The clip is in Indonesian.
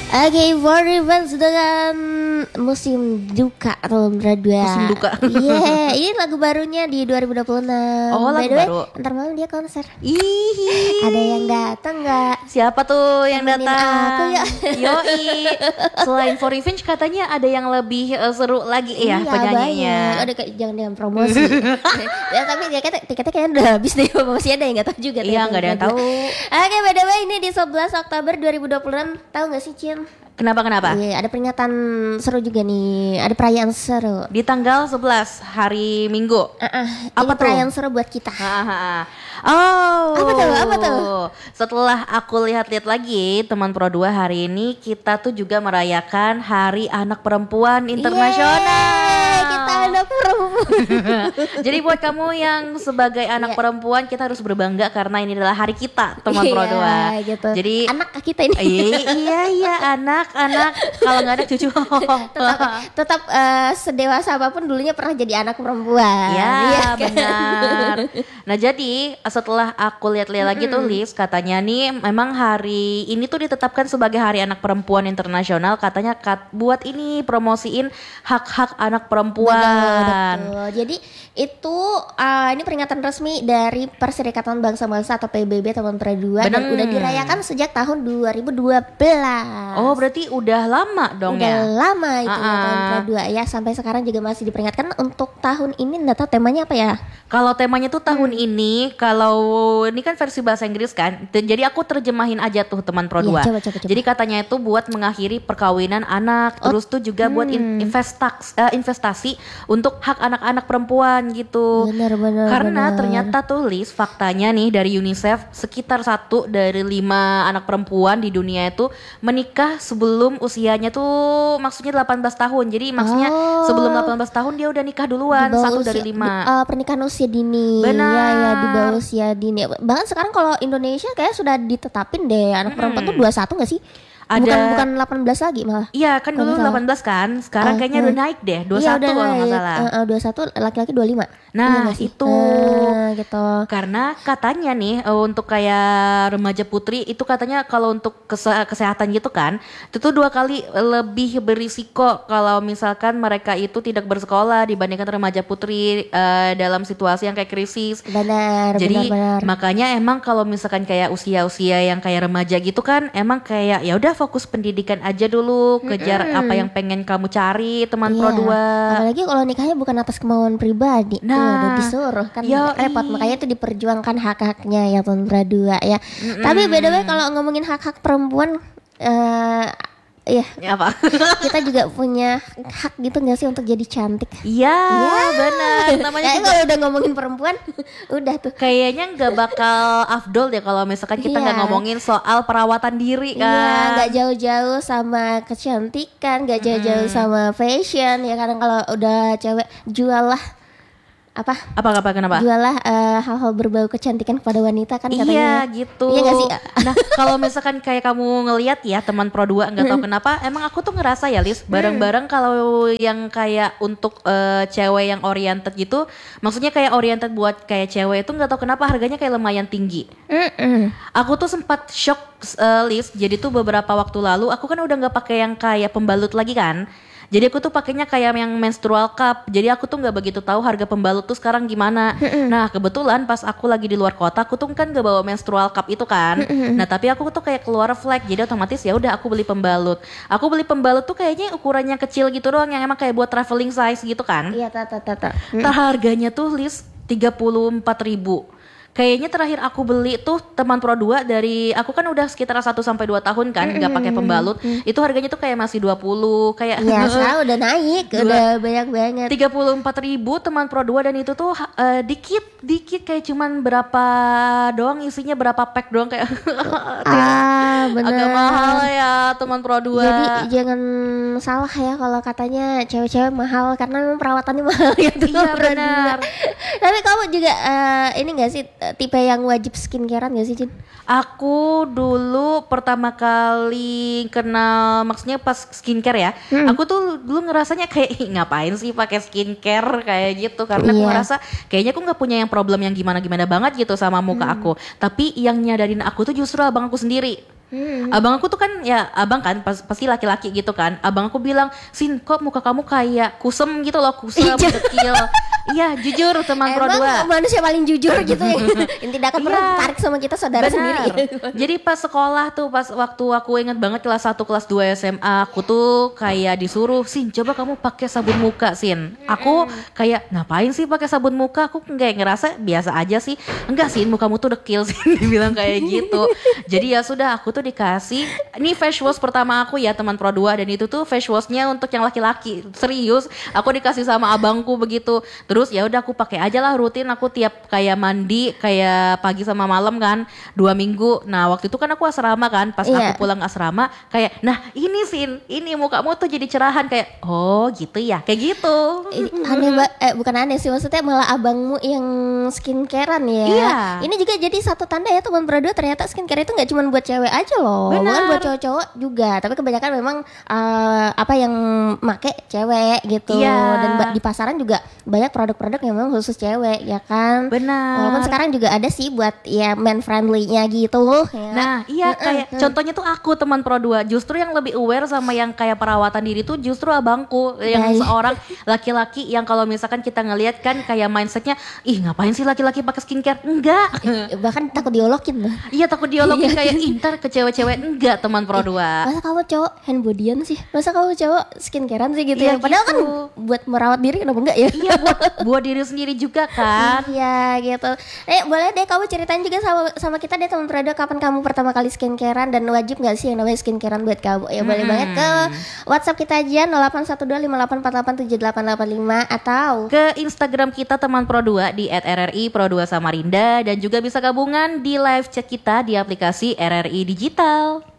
Oke, for revenge dengan musim duka tahun 2022. Musim duka. Iya, ini lagu barunya di 2026. Oh, lagu By the way, baru. ntar malam dia konser. Ih, Ada yang datang nggak? siapa tuh yang Temenin datang? aku ya. Yoi. Selain For Revenge katanya ada yang lebih seru lagi ya Iya, penyanyinya. banyak. Ada jangan dengan promosi. Ya, tapi tiketnya kayaknya udah habis deh. Masih ada yang nggak tahu juga. Iya, nggak ada yang tahu. Oke, by the way, ini di 11 Oktober 2026. Tahu nggak sih, Cin? Kenapa? Iya, ada peringatan seru juga nih. Ada perayaan seru. Di tanggal 11 hari Minggu. Ini Apa tuh? perayaan seru buat kita. Oh. Apa tuh? Setelah aku lihat-lihat lagi, teman Pro 2 hari ini kita tuh juga merayakan Hari Anak Perempuan Internasional. Yeay, kita anak perempuan. Jadi buat kamu yang sebagai anak perempuan, kita harus berbangga karena ini adalah hari kita, teman Pro 2. Iya, gitu. Jadi anak kita ini. iya anak kalau nggak ada cucu. tetap sedewasa apapun dulunya pernah jadi anak perempuan. Ya Iya kan? benar. Nah jadi setelah aku lihat-lihat lagi tuh Liz, katanya nih memang hari ini tuh ditetapkan sebagai Hari Anak Perempuan Internasional. Katanya buat ini promosiin hak-hak anak perempuan. Betul. Jadi itu ini peringatan resmi dari Perserikatan Bangsa-Bangsa atau PBB tahun 2002 dan Bener. udah dirayakan sejak tahun 2012. Oh berarti udah lama dong Udah ya? lama itu tahun 2002 ya, sampai sekarang juga masih diperingatkan. Untuk tahun ini nggak tahu temanya apa ya? Kalau temanya tuh tahun ini, kalau ini kan versi bahasa Inggris kan, jadi aku terjemahin aja tuh teman Pro 2. Iya, coba. Jadi katanya itu buat mengakhiri perkawinan anak, terus tuh juga buat investasi untuk hak anak-anak perempuan gitu. Benar. Karena ternyata tuh Liz, faktanya nih dari UNICEF, sekitar 1 dari 5 anak perempuan di dunia itu menikah sebelum usianya tuh maksudnya 18 tahun. Jadi maksudnya sebelum 18 tahun dia udah nikah duluan, Di bawah 1 dari 5. Pernikahan usia dini. Benar. Ya, di bawah usia dini. Bahkan sekarang kalau Indonesia kayak sudah ditetapin deh anak perempuan tuh 21 nggak sih? Ada- Bukan 18 lagi malah. Iya kan dulu Kalau nggak 18 kan, sekarang kayaknya udah naik deh, 21 Iya, udah kalau nggak naik. salah. 21 laki-laki 25. Nah, Iya nggak sih? itu. Gitu. Karena katanya nih untuk kayak remaja putri itu katanya kalau untuk kesehatan gitu kan, itu tuh 2 kali lebih berisiko kalau misalkan mereka itu tidak bersekolah dibandingkan remaja putri dalam situasi yang kayak krisis. Benar. Jadi benar. makanya emang kalau misalkan kayak usia-usia yang kayak remaja gitu kan, emang kayak ya udah fokus pendidikan aja dulu, kejar apa yang pengen kamu cari, teman Pro 2. Apalagi kalau nikahnya bukan atas kemauan pribadi. Nah, udah disuruh kan yoi. repot. Makanya itu diperjuangkan hak-haknya ya tahun 2002 ya. Tapi by the way kalau ngomongin hak-hak perempuan ya Apa? kita juga punya hak gitu gak sih untuk jadi cantik? Iya, benar. Namanya Ya, juga kalau udah ngomongin perempuan udah tuh. kayaknya nggak bakal afdol deh kalau misalkan kita nggak Iya. ngomongin soal perawatan diri Iya, kan. nggak jauh-jauh sama kecantikan, nggak jauh-jauh sama fashion. Ya kadang kalau udah cewek jual lah apa? Kenapa? Jual lah hal-hal berbau kecantikan kepada wanita kan katanya. Iya gitu. Iya nggak sih? Nah kalau misalkan kayak kamu ngelihat ya teman Pro 2 nggak tahu kenapa, emang aku tuh ngerasa ya Lis, barang-barang kalau yang kayak untuk cewek yang oriented gitu, maksudnya kayak oriented buat kayak cewek itu nggak tahu kenapa harganya kayak lumayan tinggi. Aku tuh sempat shock Lis, jadi tuh beberapa waktu lalu aku kan udah nggak pakai yang kayak pembalut lagi kan. Jadi aku tuh pakainya kayak yang menstrual cup. Jadi aku tuh nggak begitu tahu harga pembalut tuh sekarang gimana. Nah kebetulan pas aku lagi di luar kota, aku tuh kan gak bawa menstrual cup itu kan. Nah tapi aku tuh kayak keluar flag. Jadi otomatis ya udah aku beli pembalut. Aku beli pembalut tuh kayaknya ukurannya kecil gitu doang, yang emang kayak buat traveling size gitu kan. Iya, tata. Ntar harganya tuh list 34.000. Kayaknya terakhir aku beli tuh teman Pro 2 dari aku kan udah sekitar 1 sampai 2 tahun kan nggak pakai pembalut. Itu harganya tuh kayak masih 20 kayak Iya, sekarang udah naik, udah banyak banget. 34.000 teman Pro 2 dan itu tuh dikit kayak cuman berapa doang, isinya berapa pack doang kayak Bener. agak mahal ya teman Pro 2. Jadi jangan salah ya kalau katanya cewek-cewek mahal karena memang perawatannya mahal ya tuh. Iya, benar. Tapi kamu juga ini gak sih tipe yang wajib skincarean gak sih, Jin? Aku dulu pertama kali kenal, maksudnya pas skincare ya, aku tuh dulu ngerasanya kayak "Ih, ngapain sih pakai skincare kayak gitu, karena aku Iya. ngerasa kayaknya aku nggak punya yang problem yang gimana-gimana banget gitu sama muka aku. Tapi yang nyadarin aku tuh justru abang aku sendiri. Abang aku tuh kan ya abang kan pasti laki-laki gitu kan. Abang aku bilang, Sin kok muka kamu kayak kusem gitu loh, kusem dekil. Iya jujur teman Pro 2. Emang manusia paling jujur gitu ya. Yang tidak akan pernah Iya. tertarik sama kita saudara Benar. sendiri. Jadi pas sekolah tuh pas waktu aku inget banget kelas 1 kelas 2 SMA aku tuh kayak disuruh, Sin coba kamu pakai sabun muka Sin. Aku kayak ngapain sih pakai sabun muka? Aku kayak ngerasa biasa aja sih. Enggak Sin, mukamu tuh dekil Sin. Dibilang kayak gitu. Jadi ya sudah aku tuh dikasih ini face wash pertama aku ya teman Pro 2 dan itu tuh face washnya untuk yang laki-laki. Serius, aku dikasih sama abangku begitu. Terus ya udah aku pakai aja lah rutin, aku tiap kayak mandi kayak pagi sama malam kan 2 minggu. Nah waktu itu kan aku asrama kan, pas Iya. aku pulang asrama kayak nah ini Sin, ini mukamu tuh jadi cerahan kayak oh gitu ya, kayak gitu. Aneh bukan aneh sih, maksudnya malah abangmu yang skincarean ya. Iya. Ini juga jadi satu tanda ya teman Pro 2 ternyata skincare itu nggak cuma buat cewek aja loh, Benar. bahkan buat cowok-cowok juga. Tapi kebanyakan memang apa yang make cewek gitu. Iya. Dan di pasaran juga banyak produk-produk yang memang khusus cewek ya kan. Benar. Walaupun sekarang juga ada sih buat ya man friendly-nya gitu ya. Nah iya kayak contohnya tuh aku teman Pro 2 justru yang lebih aware sama yang kayak perawatan diri tuh justru abangku yang Baik. seorang laki-laki yang kalau misalkan kita ngelihat kan kayak mindsetnya ih ngapain sih laki-laki pakai skincare, enggak. Bahkan takut diolokin loh. Iya takut dialogin kayak ih ntar ke cewek-cewek, enggak teman Pro 2. Masa kamu cowok hand bodyan sih? Masa kamu cowok skincarean sih gitu Iya, ya? Padahal kan gitu. buat merawat diri kenapa enggak ya? Iya buat diri sendiri juga kan. Iya gitu. Boleh deh kamu ceritain juga sama kita deh teman Prado, kapan kamu pertama kali skincarean dan wajib nggak sih yang namanya skincarean buat kamu? Ya boleh banget ke WhatsApp kita aja 081258487885 atau Ke Instagram kita teman Pro 2 di @RRI Pro 2 Samarinda dan juga bisa gabungan di live chat kita di aplikasi RRI Digital.